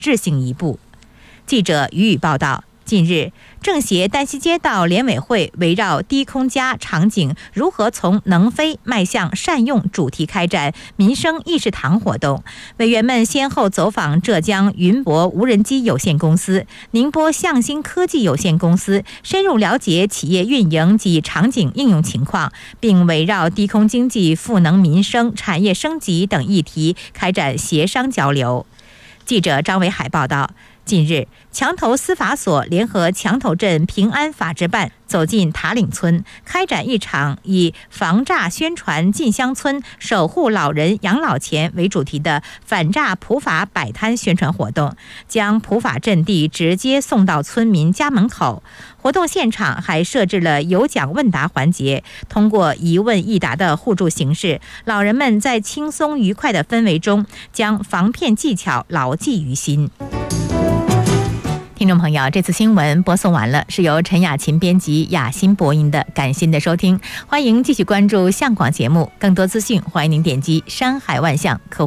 致信一步。记者于宇报道，近日，政协丹西街道联委会围绕低空家场景如何从能飞迈向善用主题开展民生意识堂活动。委员们先后走访浙江云博无人机有限公司、宁波向新科技有限公司，深入了解企业运营及场景应用情况，并围绕低空经济赋能民生、产业升级等议题开展协商交流。记者张维海报道，近日，墙头司法所联合墙头镇平安法制办走进塔岭村，开展一场以防诈宣传进乡村守护老人养老钱为主题的反诈普法摆摊宣传活动，将普法阵地直接送到村民家门口。活动现场还设置了有奖问答环节，通过一问一答的互助形式，老人们在轻松愉快的氛围中，将防骗技巧牢记于心。听众朋友，这次新闻播送完了，是由陈雅琴编辑、雅欣播音的，感谢您的收听，欢迎继续关注向广节目，更多资讯欢迎您点击山海万象客户